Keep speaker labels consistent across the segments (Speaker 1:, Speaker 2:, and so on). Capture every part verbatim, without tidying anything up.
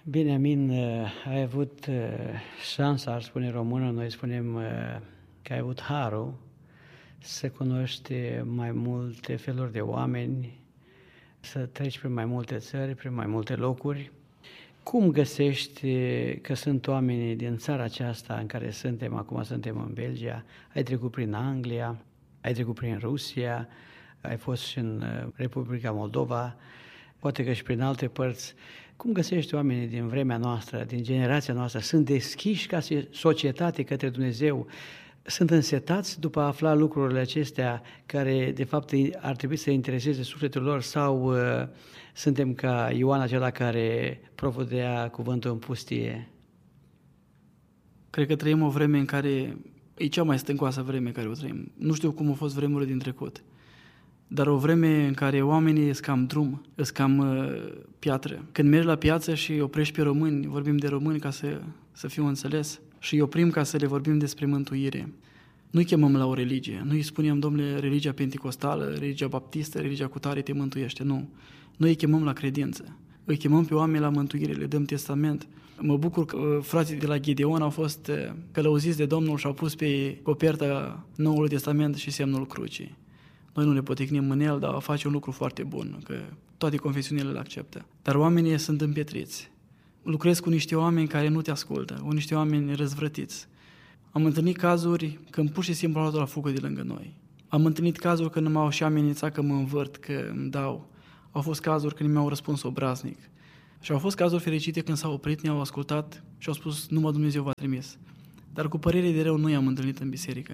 Speaker 1: Bine, Amin, ai avut șansa, ar spune română, noi spunem că ai avut harul să cunoști mai multe feluri de oameni, să treci prin mai multe țări, prin mai multe locuri. Cum găsești că sunt oamenii din țara aceasta în care suntem, acum suntem în Belgia, ai trecut prin Anglia, ai trecut prin Rusia, ai fost și în Republica Moldova, poate că și prin alte părți. Cum găsești oamenii din vremea noastră, din generația noastră, sunt deschiși ca societate către Dumnezeu, sunt însetați după a afla lucrurile acestea care de fapt ar trebui să intereseze sufletul lor sau uh, suntem ca Ioan acela care propovădea cuvântul în pustie?
Speaker 2: Cred că trăim o vreme în care e cea mai stâncoasă vreme care o trăim. Nu știu cum au fost vremurile din trecut, dar o vreme în care oamenii sunt cam drum, sunt cam uh, piatră. Când mergi la piață și oprești pe români, vorbim de români ca să, să fiu înțeles, și îi oprim ca să le vorbim despre mântuire. Nu-i chemăm la o religie, nu îi spunem, domnule, religia pentecostală, religia baptistă, religia cutare te mântuiește, nu. Noi îi chemăm la credință, îi chemăm pe oameni la mântuire, le dăm testament. Mă bucur că frații de la Gideon au fost călăuziți de Domnul și au pus pe coperta Noului Testament și semnul crucii. Noi nu ne poticnim în el, dar face un lucru foarte bun, că toate confesiunile le acceptă. Dar oamenii sunt împietriți. Lucrez cu niște oameni care nu te ascultă, cu niște oameni răzvrătiți. Am întâlnit cazuri când pur și simplu au luat la fugă de lângă noi. Am întâlnit cazuri când m-au și amenințat că mă învârt, că îmi dau. Au fost cazuri când mi-au răspuns obraznic. Și au fost cazuri fericite când s-au oprit, ne-au ascultat și au spus, numai Dumnezeu v-a trimis. Dar cu părere de rău nu i-am întâlnit în biserică.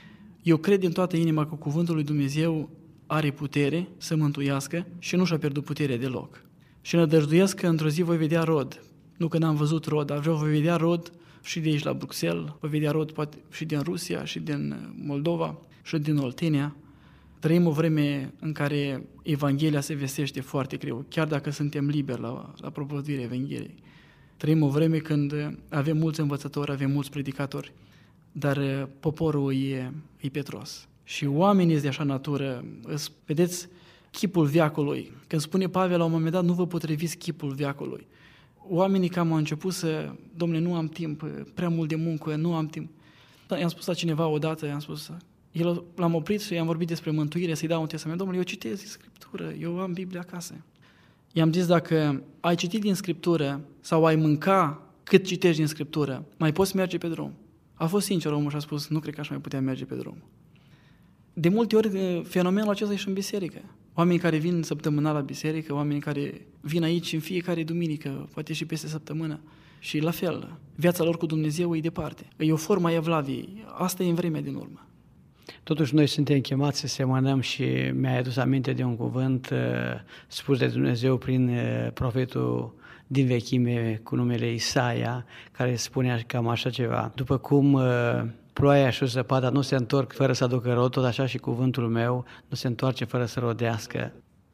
Speaker 2: Eu cred din toată inima că cuvântul lui Dumnezeu are putere să mântuiască și nu și-a pierdut puterea deloc. Și nădăjduiesc că într-o zi voi vedea rod. Nu că n-am văzut rod, dar vreau voi vedea rod și de aici la Bruxelles, voi vedea rod poate și din Rusia, și din Moldova, și din Oltenia. Trăim o vreme în care Evanghelia se vestește foarte greu, chiar dacă suntem liberi la, la propovăduirea Evangheliei. Trăim o vreme când avem mulți învățători, avem mulți predicatori, dar poporul e, e petros. Și oamenii de așa natură, îți, vedeți, chipul veacului. Când spune Pavel la un moment dat, nu vă potriviți chipul veacului. Oamenii cam au început să, dom'le, nu am timp, prea mult de muncă, nu am timp. Dar i-am spus la cineva odată, i-am spus, el, l-am oprit și i-am vorbit despre mântuire, să-i dau un testament. Dom'le, eu citesc din Scriptură, eu am Biblia acasă. I-am zis, dacă ai citit din Scriptură sau ai mânca cât citești din Scriptură, mai poți merge pe drum. A fost sincer omul și a spus, nu cred că aș mai putea merge pe drum. De multe ori fenomenul acesta e și în biserică. Oameni care vin săptămânal la biserică, oameni care vin aici în fiecare duminică, poate și peste săptămână. Și la fel, viața lor cu Dumnezeu e departe. E o formă a evlaviei. Asta e în vremea din urmă.
Speaker 1: Totuși noi suntem chemați să semănăm și mi-ai adus aminte de un cuvânt uh, spus de Dumnezeu prin uh, profetul din vechime cu numele Isaia, care spunea cam așa ceva. După cum uh, ploaia și zăpada nu se întorc fără să aducă rod, tot așa și cuvântul meu nu se întoarce fără să rodească.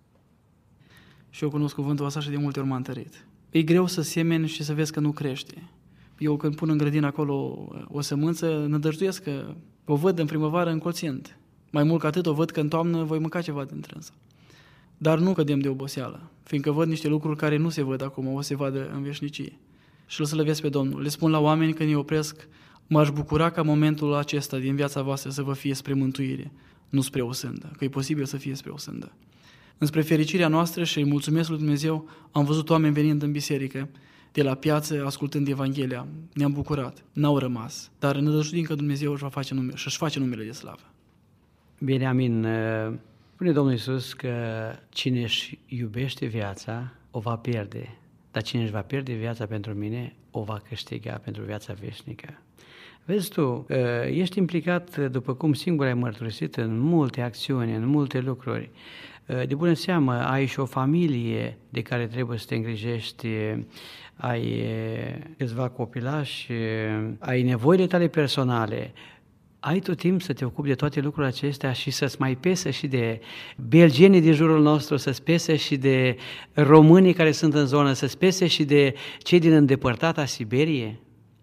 Speaker 2: Și eu cunosc cuvântul ăsta și de multe ori m-a întărit. E greu să semeni și să vezi că nu crește. Eu când pun în grădină acolo o sămânță, nădăjduiesc că o văd în primăvară încolțind. Mai mult ca atât o văd că în toamnă voi mânca ceva dintre însă. Dar nu cădem de oboseală, fiindcă văd niște lucruri care nu se văd acum, o se vadă în veșnicie. Și îl slăvesc pe Domnul. Le spun la oameni când îi opresc, m-aș bucura ca momentul acesta din viața voastră să vă fie spre mântuire, nu spre o sândă, că e posibil să fie spre o sândă. Înspre fericirea noastră și mulțumesc lui Dumnezeu, am văzut oameni venind în biserică, de la piață, ascultând Evanghelia. Ne-am bucurat, n-au rămas, dar nădăjduim că Dumnezeu își va face numele, și își face numele de slavă.
Speaker 1: Bine, amin. Spune Domnul Iisus că cine își iubește viața, o va pierde, dar cine își va pierde viața pentru mine, o va câștiga pentru viața veșnică. Vezi tu, ești implicat, după cum singur ai mărturisit, în multe acțiuni, în multe lucruri. De bună seamă, ai și o familie de care trebuie să te îngrijești, ai câțiva copilași, ai nevoile tale personale. Ai tot timp să te ocupi de toate lucrurile acestea și să-ți mai pese și de belgenii din jurul nostru, să-ți pese și de românii care sunt în zonă, să-ți pese și de cei din îndepărtata Siberie?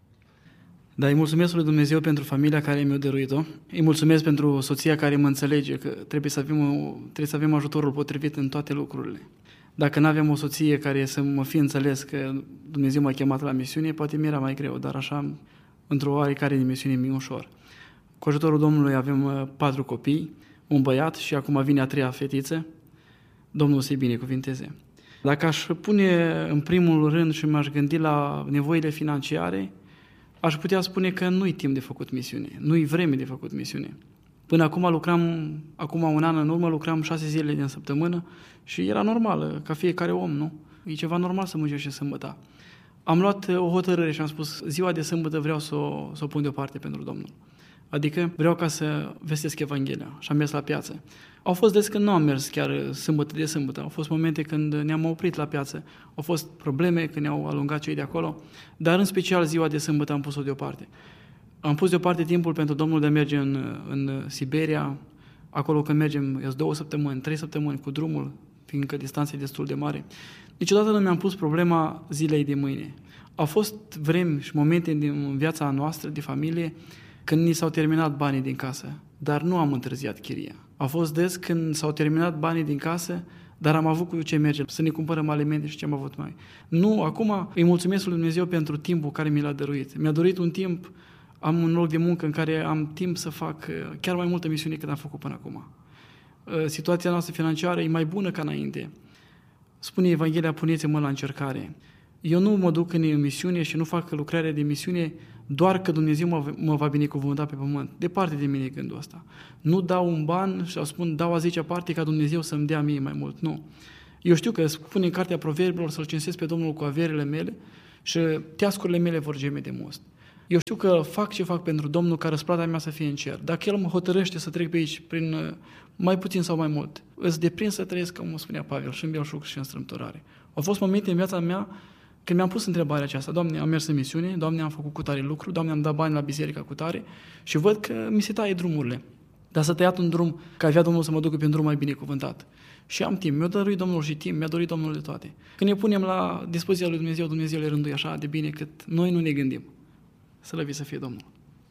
Speaker 2: Da, îi mulțumesc lui Dumnezeu pentru familia care mi-a dăruit-o. Îi mulțumesc pentru soția care mă înțelege că trebuie să avem, trebuie să avem ajutorul potrivit în toate lucrurile. Dacă n-aveam o soție care să mă fie înțeles că Dumnezeu m-a chemat la misiune, poate mi-era mai greu, dar așa, într-o oarecare dimensiune, mi-e ușor. Cu ajutorul Domnului avem patru copii, un băiat și acum vine a treia fetiță. Domnul să-i binecuvinteze. Dacă aș pune în primul rând și m-aș gândi la nevoile financiare, aș putea spune că nu-i timp de făcut misiune, nu-i vreme de făcut misiune. Până acum lucram, acum un an în urmă, lucram șase zile din săptămână și era normal, ca fiecare om, nu? E ceva normal să muncești și sâmbătă. Am luat o hotărâre și am spus, ziua de sâmbătă vreau să o, să o pun deoparte pentru Domnul. Adică vreau ca să vestesc Evanghelia și am mers la piață. Au fost des când nu am mers chiar sâmbătă de sâmbătă, au fost momente când ne-am oprit la piață, au fost probleme când ne-au alungat cei de acolo, dar în special ziua de sâmbătă am pus-o deoparte. Am pus deoparte timpul pentru Domnul de a merge în, în Siberia, acolo când mergem, eu două săptămâni, trei săptămâni cu drumul, fiindcă distanța e destul de mare. Niciodată nu mi-am pus problema zilei de mâine. Au fost vremi și momente din viața noastră, de familie, când ni s-au terminat banii din casă, dar nu am întârziat chiria. A fost des când s-au terminat banii din casă, dar am avut cu ce merge, să ne cumpărăm alimente și ce am avut mai. Nu, acum îi mulțumesc lui Dumnezeu pentru timpul care mi l-a dăruit. Mi-a dăruit un timp, am un loc de muncă în care am timp să fac chiar mai multă misiune decât am făcut până acum. Situația noastră financiară e mai bună ca înainte. Spune Evanghelia, puneți-mă la încercare. Eu nu mă duc în misiune și nu fac lucrarea de misiune doar că Dumnezeu mă, mă va binecuvânta pe pământ. Departe de mine gândul ăsta. Nu dau un ban și spun, dau a zecea parte ca Dumnezeu să-mi dea mie mai mult. Nu. Eu știu că spune în cartea Proverbilor să-L cinstesc pe Domnul cu averile mele și teascurile mele vor geme de most. Eu știu că fac ce fac pentru Domnul ca răsplata mea să fie în cer. Dacă El mă hotărăște să trec pe aici prin mai puțin sau mai mult, îți deprind să trăiesc, cum spunea Pavel, și în belșug și în strâmtorare. Au fost momente în viața mea când mi-am pus întrebarea aceasta, Doamne, am mers în misiune, Doamne, am făcut cu tare lucru, Doamne, am dat bani la biserica cu tare și văd că mi se taie drumurile. Dar să tăiat un drum, că avea Domnul să mă ducă pe un drum mai binecuvântat. Și am timp, mi-a dăruit Domnul și timp, mi-a dorit Domnul de toate. Când ne punem la dispoziția lui Dumnezeu, Dumnezeu le rânduie așa de bine cât noi nu ne gândim. Să lăvi să fie Domnul.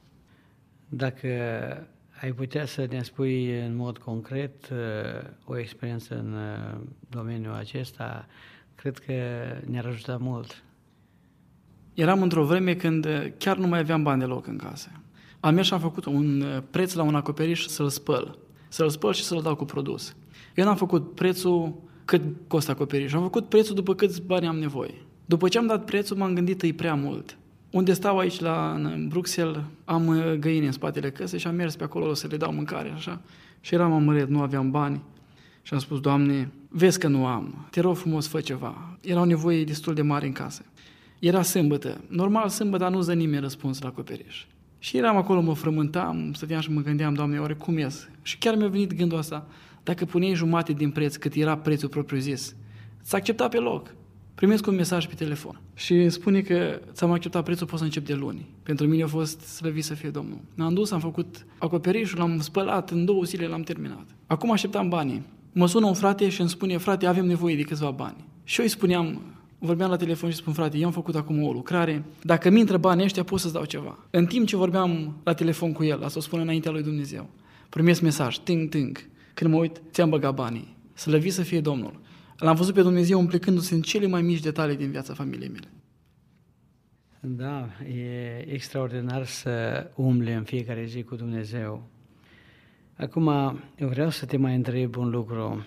Speaker 1: Dacă ai putea să ne spui în mod concret o experiență în domeniul acesta, cred că ne-ar ajuta mult.
Speaker 2: Eram într-o vreme când chiar nu mai aveam bani deloc în casă. Am mers și am făcut un preț la un acoperiș să-l spăl. Să-l spăl și să-l dau cu produs. Eu n-am făcut prețul cât costă acoperiș. Am făcut prețul după câți bani am nevoie. După ce am dat prețul, m-am gândit, e prea mult. Unde stau aici la în Bruxelles, am găini în spatele căsei și am mers pe acolo să le dau mâncare, așa. Și eram amărât, nu aveam bani. Și am spus, Doamne, vezi că nu am, te rog frumos, fă ceva. Era o nevoie destul de mare în casă. Era sâmbătă. Normal, sâmbătă nu-ți dă nimeni răspuns la acoperiș. Și eram acolo, mă frământam, stăteam și mă gândeam, Doamne, oare cum ies? Și chiar mi-a venit gândul ăsta, dacă puneai jumate din preț, cât era prețul propriu-zis, ți-a acceptat pe loc. Primesc un mesaj pe telefon și spune că ți-am acceptat prețul, poți să încep de luni. Pentru mine a fost slăvit să fie Domnul. M-am dus, am făcut acoperișul, l-am spălat, în două zile l-am terminat. Acum așteptam banii. Mă sună un frate și îmi spune, frate, avem nevoie de câțiva bani. Și eu îi spuneam, vorbeam la telefon și spun, frate, eu am făcut acum o lucrare, dacă mi intră banii ăștia, pot să-ți dau ceva. În timp ce vorbeam la telefon cu el, asta o spun înaintea lui Dumnezeu, primesc mesaj, ting, ting, când mă uit, ți-am băgat banii, slăvit să fie Domnul. L-am văzut pe Dumnezeu implicându-se în cele mai mici detalii din viața familiei mele.
Speaker 1: Da, e extraordinar să umble în fiecare zi cu Dumnezeu. Acum, eu vreau să te mai întreb un lucru.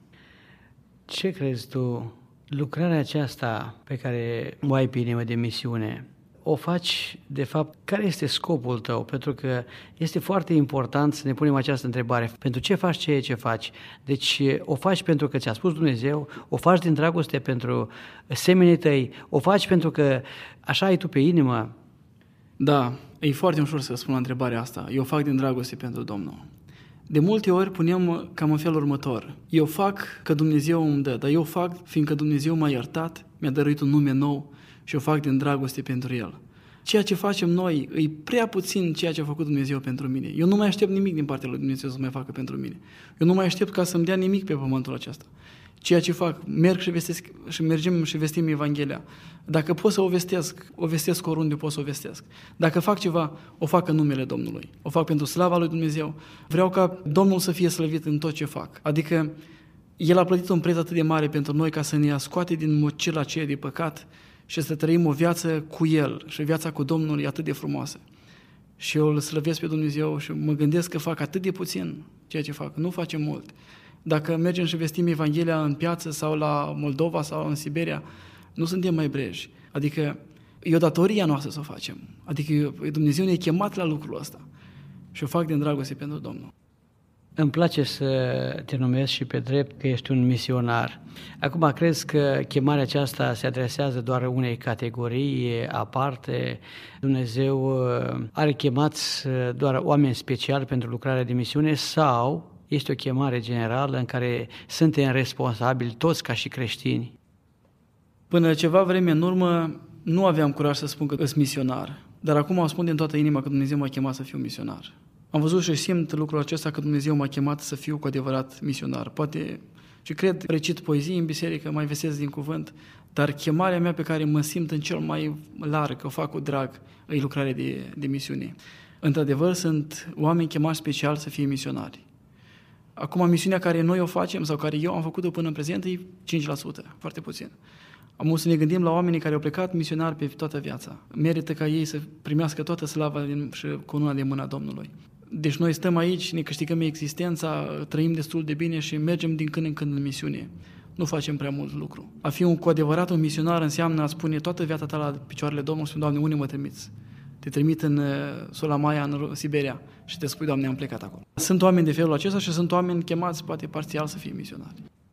Speaker 1: Ce crezi tu, lucrarea aceasta pe care o ai pe inimă de misiune, o faci, de fapt, care este scopul tău? Pentru că este foarte important să ne punem această întrebare. Pentru ce faci ceea ce faci? Deci o faci pentru că ți-a spus Dumnezeu, o faci din dragoste pentru semenii tăi, o faci pentru că așa ai tu pe inimă?
Speaker 2: Da, e foarte ușor să spun la întrebarea asta. Eu fac din dragoste pentru Domnul. De multe ori punem cam în felul următor. Eu fac că Dumnezeu îmi dă, dar eu fac fiindcă Dumnezeu m-a iertat, mi-a dăruit un nume nou și eu fac din dragoste pentru El. Ceea ce facem noi e prea puțin ceea ce a făcut Dumnezeu pentru mine. Eu nu mai aștept nimic din partea lui Dumnezeu să mai facă pentru mine. Eu nu mai aștept ca să-mi dea nimic pe pământul acesta. Ceea ce fac, merg și, vestesc, și mergem și vestim Evanghelia. Dacă pot să o vestesc, o vestesc oriunde pot să o vestesc. Dacă fac ceva, o fac în numele Domnului. O fac pentru slava lui Dumnezeu. Vreau ca Domnul să fie slăvit în tot ce fac. Adică El a plătit un preț atât de mare pentru noi ca să ne scoate din mocila aceea de păcat și să trăim o viață cu El. Și viața cu Domnul e atât de frumoasă. Și eu îl slăvesc pe Dumnezeu și mă gândesc că fac atât de puțin ceea ce fac. Nu facem mult. Dacă mergem și vestim Evanghelia în piață sau la Moldova sau în Siberia, nu suntem mai breji. Adică e o datorie a noastră să o facem. Adică Dumnezeu ne-a chemat la lucrul ăsta. Și o fac din dragoste pentru Domnul.
Speaker 1: Îmi place să te numesc și pe drept că ești un misionar. Acum, crezi că chemarea aceasta se adresează doar unei categorii aparte? Dumnezeu are chemați doar oameni speciali pentru lucrarea de misiune sau este o chemare generală în care suntem responsabili toți ca și creștini?
Speaker 2: Până ceva vreme în urmă nu aveam curaj să spun că sunt misionar, dar acum o spun din toată inima că Dumnezeu m-a chemat să fiu misionar. Am văzut și simt lucrul acesta că Dumnezeu m-a chemat să fiu cu adevărat misionar. Poate și cred, recit poezii în biserică, mai vesesc din cuvânt, dar chemarea mea pe care mă simt în cel mai larg, că o fac cu drag, e lucrare de, de misiune. Într-adevăr, sunt oameni chemați special să fie misionari. Acum, misiunea care noi o facem sau care eu am făcut-o până în prezent e cinci la sută, foarte puțin. Am să ne gândim la oamenii care au plecat misionari pe toată viața. Merită ca ei să primească toată slava și cununa de mâna Domnului. Deci noi stăm aici, ne câștigăm existența, trăim destul de bine și mergem din când în când în misiune. Nu facem prea mult lucru. A fi un, cu adevărat un misionar înseamnă a spune toată viața ta la picioarele Domnului, spune, Doamne, unde mă trimiți? Te trimit în Solamaia, în Siberia și te spui, Doamne, am plecat acolo. Sunt oameni de felul acesta și sunt oameni chemați, poate parțial, să fie misionari.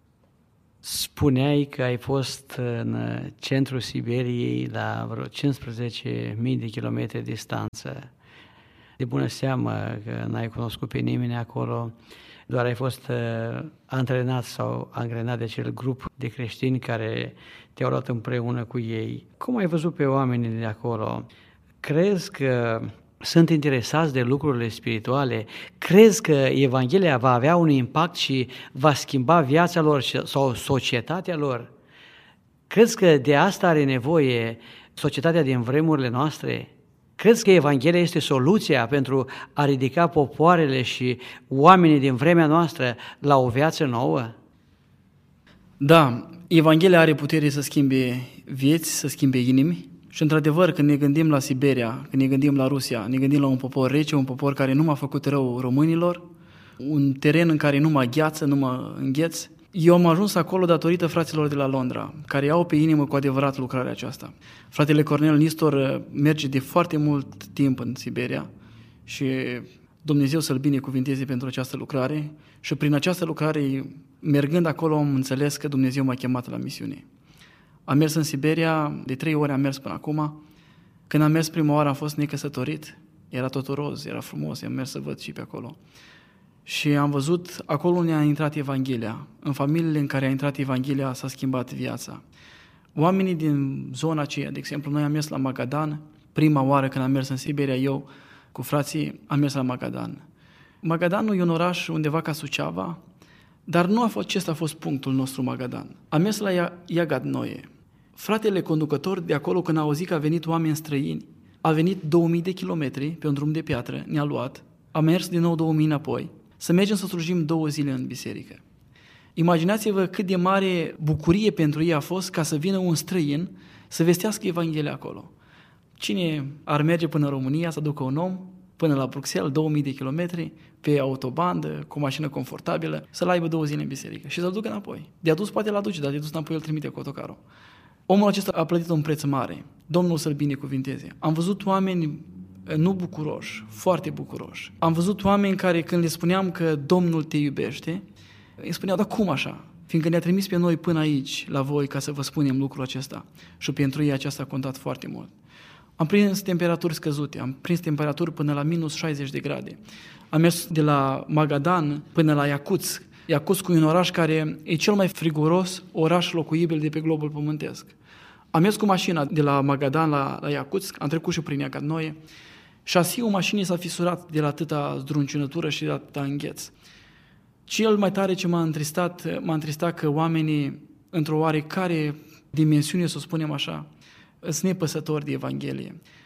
Speaker 1: Spuneai că ai fost în centrul Siberiei la vreo cincisprezece mii de kilometri distanță. De bună seamă că n-ai cunoscut pe nimeni acolo, doar ai fost antrenat sau angrenat de acel grup de creștini care te-au luat împreună cu ei. Cum ai văzut pe oamenii de acolo? Crezi că sunt interesați de lucrurile spirituale? Crezi că Evanghelia va avea un impact și va schimba viața lor sau societatea lor? Crezi că de asta are nevoie societatea din vremurile noastre? Crezi că Evanghelia este soluția pentru a ridica popoarele și oamenii din vremea noastră la o viață nouă?
Speaker 2: Da, Evanghelia are putere să schimbe vieți, să schimbe inimi. Și într-adevăr, când ne gândim la Siberia, când ne gândim la Rusia, ne gândim la un popor rece, un popor care nu m-a făcut rău românilor, un teren în care nu mă gheață, nu mă îngheț. Eu am ajuns acolo datorită fraților de la Londra, care au pe inimă cu adevărat lucrarea aceasta. Fratele Cornel Nistor merge de foarte mult timp în Siberia și Dumnezeu să-l binecuvinteze pentru această lucrare și prin această lucrare, mergând acolo, am înțeles că Dumnezeu m-a chemat la misiune. Am mers în Siberia, de trei ori am mers până acum. Când am mers prima oară am fost necăsătorit, era totul roz, era frumos, am mers să văd și pe acolo. Și am văzut acolo unde a intrat Evanghelia. În familiile în care a intrat Evanghelia s-a schimbat viața. Oamenii din zona aceea, de exemplu, noi am mers la Magadan, prima oară când am mers în Siberia, eu cu frații am mers la Magadan. Magadanul e un oraș undeva ca Suceava, dar nu a fost, acesta a fost punctul nostru Magadan. Am mers la Iagadnoie. Fratele conducător de acolo, când a auzit că a venit oameni străini, a venit două mii de kilometri pe un drum de piatră, ne-a luat, a mers din nou două mii înapoi, să mergem să slujim două zile în biserică. Imaginați-vă cât de mare bucurie pentru ei a fost ca să vină un străin să vestească Evanghelia acolo. Cine ar merge până în România să ducă un om până la Bruxelles, două mii de kilometri, pe autobandă, cu o mașină confortabilă, să-l aibă două zile în biserică și să-l ducă înapoi. De adus poate l aduce, dar de adus înapoi îl trimite cu autocarul. Omul acesta a plătit un preț mare. Domnul să-l binecuvinteze. Am văzut oameni nu bucuroși, foarte bucuroși. Am văzut oameni care, când le spuneam că Domnul te iubește, îi spuneau, dar cum așa? Fiindcă ne-a trimis pe noi până aici, la voi, ca să vă spunem lucrul acesta. Și pentru ei aceasta a contat foarte mult. Am prins temperaturi scăzute, am prins temperaturi până la minus șaizeci de grade. Am mers de la Magadan până la Iacutsk. Iacutsk e un oraș care e cel mai friguros oraș locuibil de pe globul pământesc. Am mers cu mașina de la Magadan la, la Iacutsk, am trecut și prin Iagadnoie. Șasiul mașinii s-a fisurat de la atâta zdruncinătură și de la atâta îngheț. Cel mai tare ce m-a întristat, m-a întristat că oamenii, într-o oarecare dimensiune, să o spunem așa, sunt nepăsători de Evanghelie.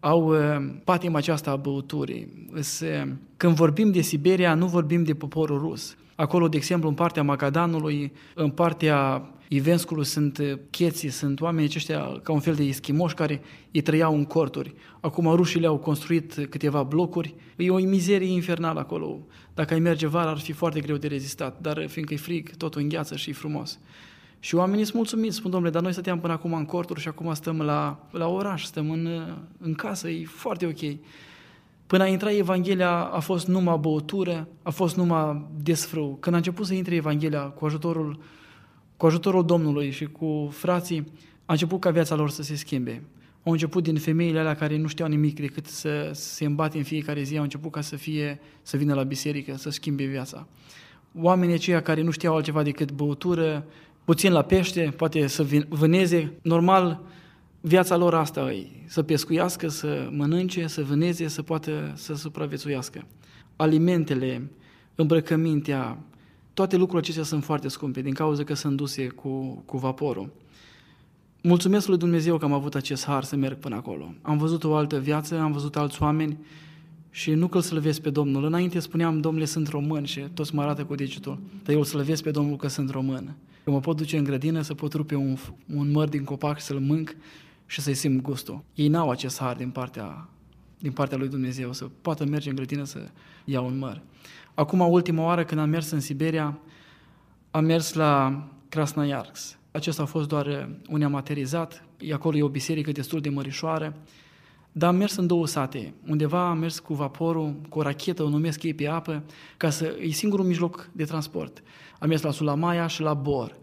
Speaker 2: au patima aceasta a băuturii. Când vorbim de Siberia, nu vorbim de poporul rus. Acolo, de exemplu, în partea Magadanului, în partea Ivenscului sunt cheții, sunt oameni aceștia ca un fel de eschimoși care îi trăiau în corturi. Acum rușii le-au construit câteva blocuri. E o mizerie infernală acolo. Dacă ai merge vara, ar fi foarte greu de rezistat, dar fiindcă e frig, totul îngheață și e frumos. Și oamenii sunt mulțumiți, spun, domnule, dar noi stăteam până acum în corturi și acum stăm la, la oraș, stăm în, în casă, e foarte ok. Până a intrat Evanghelia a fost numai băutură, a fost numai desfrâu. Când a început să intre Evanghelia cu ajutorul, cu ajutorul Domnului și cu frații, a început ca viața lor să se schimbe. Au început din femeile alea care nu știau nimic decât să se îmbate în fiecare zi, au început ca să fie, să vină la biserică, să schimbe viața. Oamenii aceia care nu știau altceva decât băutură, puțin la pește, poate să vâneze, normal, viața lor asta e, să pescuiască, să mănânce, să vâneze, să poată să supraviețuiască. Alimentele, îmbrăcămintea, toate lucrurile acestea sunt foarte scumpe, din cauza că sunt duse cu, cu vaporul. Mulțumesc lui Dumnezeu că am avut acest har să merg până acolo. Am văzut o altă viață, am văzut alți oameni și nu că îl slăvesc pe Domnul. Înainte spuneam, Domnule, sunt român și toți mă arată cu degetul, dar eu îl slăvesc pe Domnul că sunt român. Eu mă pot duce în grădină să pot rupe un, un măr din copac să-l mânc și să-i simt gustul. Ei n-au acest har din partea, din partea lui Dumnezeu, să poată merge în grădină să ia un măr. Acum, ultima oară când am mers în Siberia, am mers la Krasnoiarsk. Acesta a fost doar un amaterizat, acolo e o biserică destul de mărișoară, dar am mers în două sate. Undeva am mers cu vaporul, cu o rachetă, o numesc ei pe apă, ca să, e singurul mijloc de transport. Am mers la Sulamaia și la Bor.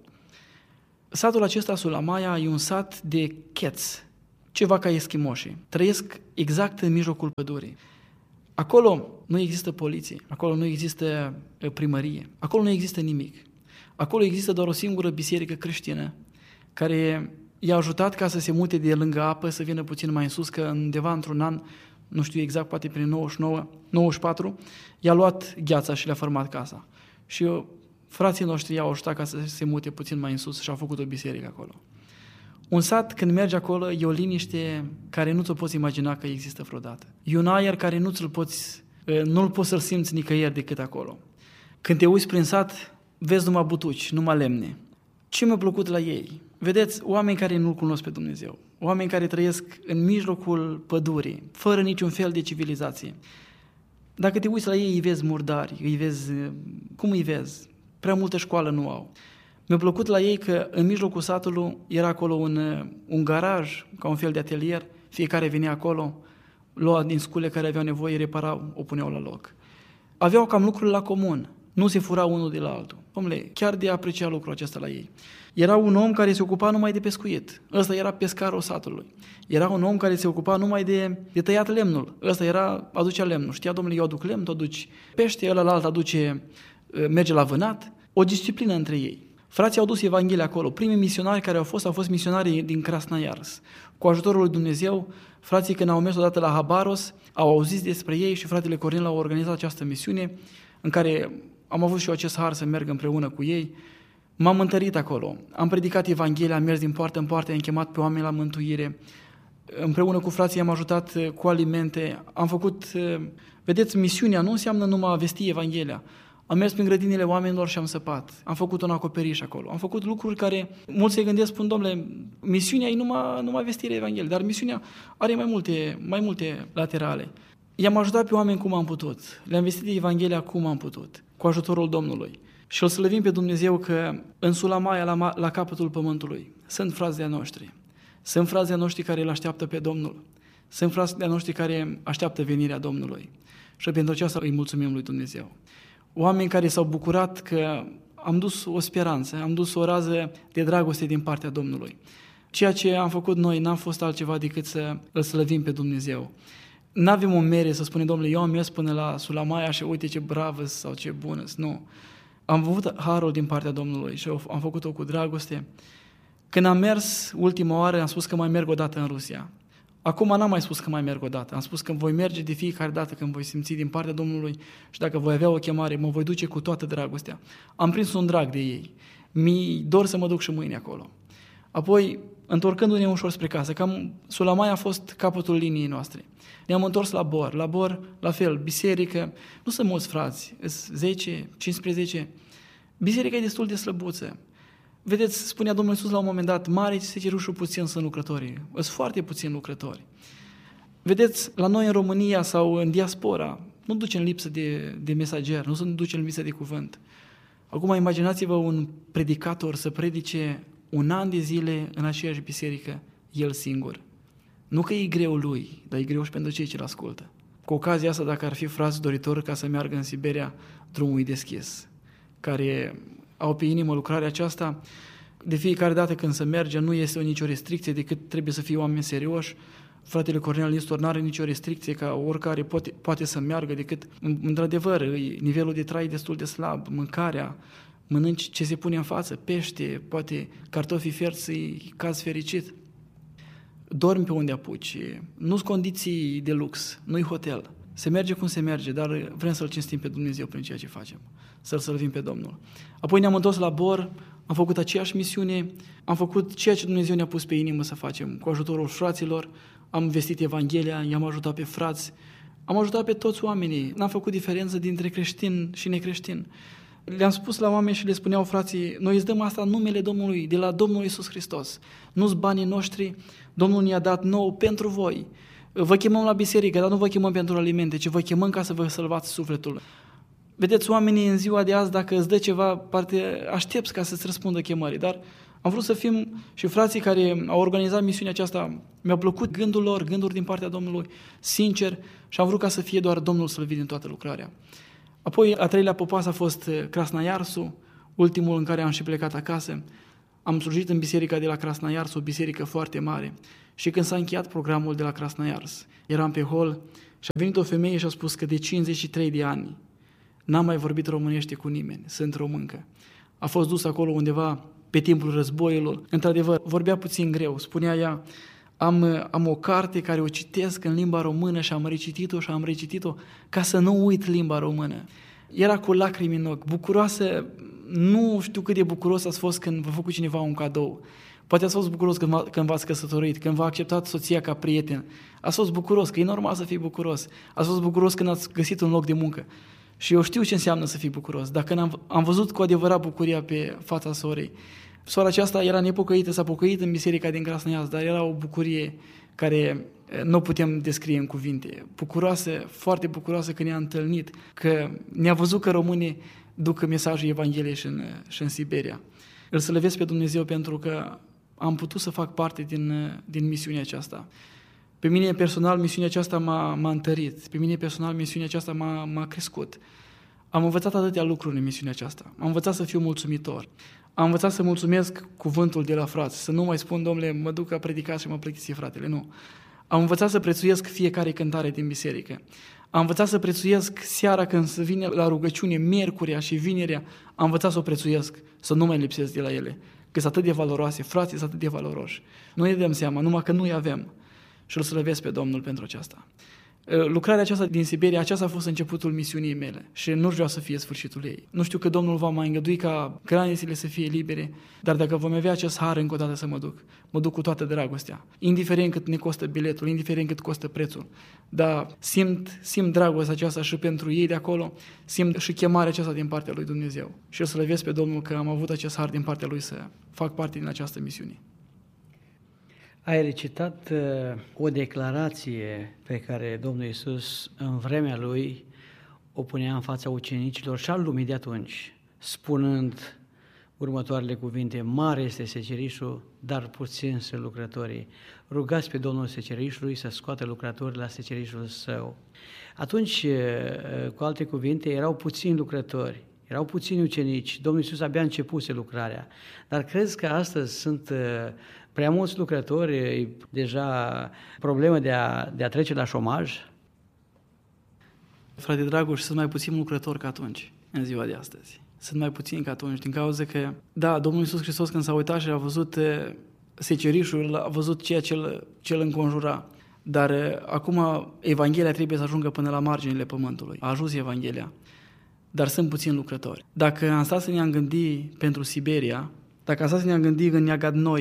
Speaker 2: Satul acesta, Sulamaia, e un sat de cheți, ceva ca eschimoșii. Trăiesc exact în mijlocul pădurii. Acolo nu există poliție, acolo nu există primărie, acolo nu există nimic. Acolo există doar o singură biserică creștină care i-a ajutat ca să se mute de lângă apă, să vină puțin mai în sus, că undeva într-un an, nu știu exact, poate prin nouăzeci și nouă, nouăzeci și patru, i-a luat gheața și le-a format casa. Și eu, frații noștri i-au ajutat ca să se mute puțin mai în sus și au făcut o biserică acolo. Un sat, când mergi acolo, e o liniște care nu ți-o poți imagina că există vreodată. E un aer care nu ți-l poți, nu-l poți să-l simți nicăieri decât acolo. Când te uiți prin sat, vezi numai butuci, numai lemne. Ce mi-a plăcut la ei? Vedeți, oameni care nu-L cunosc pe Dumnezeu, oameni care trăiesc în mijlocul pădurii, fără niciun fel de civilizație. Dacă te uiți la ei, îi vezi murdari, îi vezi, cum îi vezi? Prea multă școală nu au. Mi-a plăcut la ei că în mijlocul satului era acolo un, un garaj, ca un fel de atelier, fiecare venea acolo, lua din scule care aveau nevoie, reparau, o puneau la loc. Aveau cam lucruri la comun, nu se furau unul de la altul. Dom'le, chiar de aprecia lucrul acesta la ei. Era un om care se ocupa numai de pescuit. Ăsta era pescarul satului. Era un om care se ocupa numai de, de tăiat lemnul. Ăsta era, aducea lemnul. Știa, domnule, eu aduc lemn, tu aduci pește, ălălalt aduce, merge la vânat. O disciplină între ei. Frații au dus Evanghelia acolo. Primii misionari care au fost, au fost misionari din Krasnoiarsk. Cu ajutorul lui Dumnezeu, frații când au mers odată la Habaros, au auzit despre ei și fratele Cornel au organizat această misiune în care am avut și eu acest har să merg împreună cu ei. M-am întărit acolo, am predicat Evanghelia, am mers din poartă în poartă, am chemat pe oameni la mântuire. Împreună cu frații am ajutat cu alimente, am făcut, vedeți, misiunea nu înseamnă numai a vesti Evanghelia. Am mers prin grădinile oamenilor și am săpat, am făcut un acoperiș acolo, am făcut lucruri care mulți se gândesc, spun, domnule, misiunea e numai, numai vestirea Evangheliei, dar misiunea are mai multe, mai multe laterale. I-am ajutat pe oameni cum am putut, le-am vestit Evanghelia cum am putut, cu ajutorul Domnului. Și îl slăvim pe Dumnezeu că în Sulamaia, la, la capătul pământului, sunt frați de-a noștri. Sunt frați de-a noștri care îl așteaptă pe Domnul. Sunt frați de-a noștri care așteaptă venirea Domnului. Și pentru aceasta îi mulțumim lui Dumnezeu. Oameni care s-au bucurat că am dus o speranță, am dus o rază de dragoste din partea Domnului. Ceea ce am făcut noi n-a fost altceva decât să îl slăvim pe Dumnezeu. N-avem o mere să spunem, domnule, eu am mers până la Sulamaia și uite ce bravă sau ce bună. Nu. Am avut harul din partea Domnului și am făcut-o cu dragoste. Când am mers ultima oară, am spus că mai merg o dată în Rusia. Acum n-am mai spus că mai merg o dată. Am spus că voi merge de fiecare dată când voi simți din partea Domnului și dacă voi avea o chemare, mă voi duce cu toată dragostea. Am prins un drag de ei. Mi dor să mă duc și mâine acolo. Apoi întorcându-ne ușor spre casă, cam Sulamai a fost capătul liniei noastre. Ne-am întors la Bor, la Bor, la fel, biserică, nu sunt mulți frați, zece, cincisprezece, biserica e destul de slăbuță. Vedeți, spunea Domnul Iisus la un moment dat, mare secerișul, puțin sunt lucrătorii, sunt foarte puțini lucrători. Vedeți, la noi în România sau în diaspora, nu ducem lipsă de, de mesager, nu ducem lipsă de cuvânt. Acum imaginați-vă un predicator să predice un an de zile în aceeași biserică, el singur. Nu că e greu lui, dar e greu și pentru cei ce-l ascultă. Cu ocazia asta, dacă ar fi frați doritori ca să meargă în Siberia, drumul e deschis. Care au pe inimă lucrarea aceasta, de fiecare dată când se merge, nu este o nicio restricție, decât trebuie să fie oameni serioși. Fratele Cornel Nistor nu are nicio restricție, ca oricare poate, poate să meargă, decât, într-adevăr, nivelul de trai destul de slab, mâncarea, mănânci ce se pune în față, pește, poate cartofi fierți, e caz fericit. Dormi pe unde apuci, nu-s condiții de lux, nu-i hotel. Se merge cum se merge, dar vrem să-L cinstim pe Dumnezeu prin ceea ce facem, să-L sălvim pe Domnul. Apoi ne-am întors la Bor, am făcut aceeași misiune, am făcut ceea ce Dumnezeu ne-a pus pe inimă să facem, cu ajutorul fraților, am vestit Evanghelia, i-am ajutat pe frați, am ajutat pe toți oamenii, n-am făcut diferență dintre creștin și necreștin. Le-am spus la oameni și le spuneau frații, noi îți dăm asta în numele Domnului, de la Domnul Iisus Hristos. Nu-s banii noștri, Domnul ne-a dat nou pentru voi. Vă chemăm la biserică, dar nu vă chemăm pentru alimente, ci vă chemăm ca să vă salvați sufletul. Vedeți, oamenii în ziua de azi, dacă îți dă ceva, parte aștepți ca să-ți răspundă chemării, dar am vrut să fim și frații care au organizat misiunea aceasta, mi-au plăcut gândul lor, gânduri din partea Domnului, sincer, și am vrut ca să fie doar Domnul slăvit din toată lucrarea. Apoi, a treilea popas a fost Crasnaiarsu, ultimul în care am și plecat acasă. Am slujit în biserica de la Crasnaiarsu, o biserică foarte mare. Și când s-a încheiat programul de la Crasnaiars, eram pe hol și a venit o femeie și a spus că de cincizeci și trei de ani n-am mai vorbit românește cu nimeni, sunt româncă. A fost dus acolo undeva pe timpul războiului. Într-adevăr, vorbea puțin greu, spunea ea, am, am o carte care o citesc în limba română și am recitit-o și am recitit-o ca să nu uit limba română. Era cu lacrimi în ochi, bucuroasă, nu știu cât de bucuros ați fost când v-a făcut cineva un cadou. Poate ați fost bucuros când, v- când v-ați căsătorit, când v-a acceptat soția ca prieten. Ați fost bucuros, că e normal să fii bucuros. Ați fost bucuros când ați găsit un loc de muncă. Și eu știu ce înseamnă să fii bucuros. Dacă am, am văzut cu adevărat bucuria pe fața sorei. Sora aceasta era nepocăită, s-a pocăit în biserica din Crasnaiarsu, dar era o bucurie care nu putem descrie în cuvinte. Bucuroasă, foarte bucuroasă că ne-a întâlnit, că ne-a văzut că românii duc mesajul Evangheliei și în, și în Siberia. Îl slăvesc pe Dumnezeu pentru că am putut să fac parte din, din misiunea aceasta. Pe mine personal misiunea aceasta m-a, m-a întărit, pe mine personal misiunea aceasta m-a, m-a crescut. Am învățat atâtea lucruri în misiunea aceasta. Am învățat să fiu mulțumitor. Am învățat să mulțumesc cuvântul de la frați, să nu mai spun, domnule, mă duc a predica și mă plictisi fratele, nu. Am învățat să prețuiesc fiecare cântare din biserică. Am învățat să prețuiesc seara când se vine la rugăciune, miercurea și vinerea, am învățat să o prețuiesc, să nu mai lipsesc de la ele, că sunt atât de valoroase, frații sunt atât de valoroși. Nu ne dăm seama, numai că nu-i avem. Și îl slăvesc pe Domnul pentru aceasta. Lucrarea aceasta din Siberia, aceasta a fost începutul misiunii mele și nu vreau să fie sfârșitul ei. Nu știu că Domnul va mai îngădui ca granițele să fie libere, dar dacă vom avea acest har încă o dată să mă duc, mă duc cu toată dragostea, indiferent cât ne costă biletul, indiferent cât costă prețul, dar simt, simt dragostea aceasta și pentru ei de acolo, simt și chemarea aceasta din partea lui Dumnezeu și îl slăvesc pe Domnul că am avut acest har din partea lui să fac parte din această misiune.
Speaker 1: Ai recitat uh, o declarație pe care Domnul Iisus în vremea Lui o punea în fața ucenicilor și al lumii de atunci, spunând următoarele cuvinte: mare este secerișul, dar puțin sunt lucrătorii. Rugați pe Domnul secerișului să scoată lucrători la secerișul său. Atunci, uh, cu alte cuvinte, erau puțini lucrători, erau puțini ucenici, Domnul Iisus abia începuse lucrarea. Dar crezi că astăzi sunt uh, prea mulți lucrători, e deja problemă de a, de a trece la șomaj?
Speaker 2: Frate Dragoș, sunt mai puțini lucrători ca atunci, în ziua de astăzi. Sunt mai puțini ca atunci, din cauza că, da, Domnul Iisus Hristos când s-a uitat și a văzut secerișul, a văzut ceea ce îl înconjura. Dar acum Evanghelia trebuie să ajungă până la marginile pământului. A ajuns Evanghelia, dar sunt puțini lucrători. Dacă am stat să ne-am gândit pentru Siberia, dacă am stat să ne-am gândit în Neagadnoie,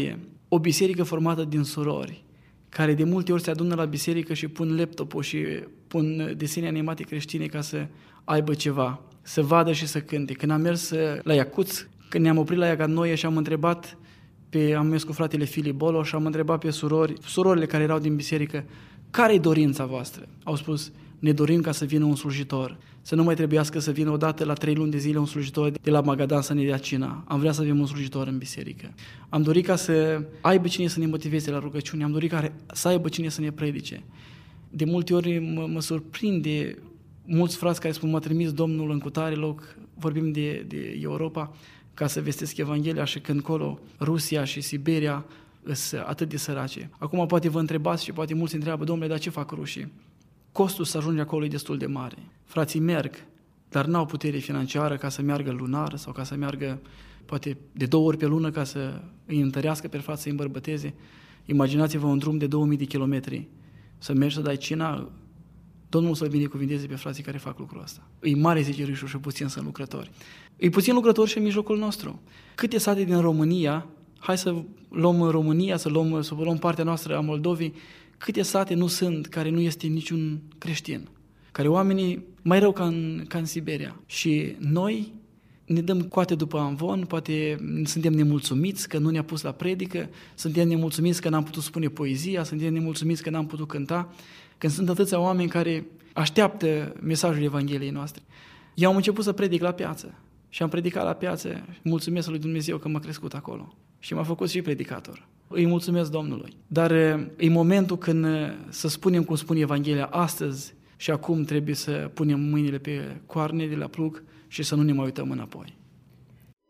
Speaker 2: o biserică formată din surori, care de multe ori se adună la biserică și pun laptopul și pun desene animate creștine ca să aibă ceva, să vadă și să cânte. Când am mers la Iacuț, când ne-am oprit la Iaganoie și am întrebat pe, am mers cu fratele Filip Bolo și am întrebat pe surori, surorile care erau din biserică, care-i dorința voastră? Au spus, ne dorim ca să vină un slujitor, să nu mai trebuiască să vină odată la trei luni de zile un slujitor de la Magadan să ne dea cina. Am vrea să avem un slujitor în biserică. Am dorit ca să aibă cine să ne motiveze la rugăciune, am dorit ca să aibă cine să ne predice. De multe ori mă, mă surprinde mulți frați care spun, m-a trimis Domnul în cutare loc, vorbim de, de Europa, ca să vestesc Evanghelia și când colo Rusia și Siberia sunt atât de sărace. Acum poate vă întrebați și poate mulți întreabă, domnule, dar ce fac rușii? Costul să ajunge acolo e destul de mare. Frații merg, dar n-au putere financiară ca să meargă lunar sau ca să meargă poate de două ori pe lună ca să îi întărească pe frați, să îi îmbărbăteze. Imaginați-vă un drum de două mii de kilometri, să mergi să dai cina, Domnul să-l binecuvinteze pe frații care fac lucrul ăsta. E mare zicerișul și puțin sunt lucrători. E puțin lucrători și în mijlocul nostru. Câte sate din România, hai să luăm România, să luăm, să luăm partea noastră a Moldovei, câte sate nu sunt care nu este niciun creștin, care oamenii mai rău ca în, ca în Siberia. Și noi ne dăm coate după amvon, poate suntem nemulțumiți că nu ne-a pus la predică, suntem nemulțumiți că n-am putut spune poezia, suntem nemulțumiți că n-am putut cânta, când sunt atâția oameni care așteaptă mesajul Evangheliei noastre. Eu am început să predic la piață și am predicat la piață, mulțumesc lui Dumnezeu că m-a crescut acolo și m-a făcut și predicator. Îi mulțumesc Domnului. Dar e momentul când să spunem cum spune Evanghelia astăzi și acum trebuie să punem mâinile pe coarne de la plug și să nu ne mai uităm înapoi.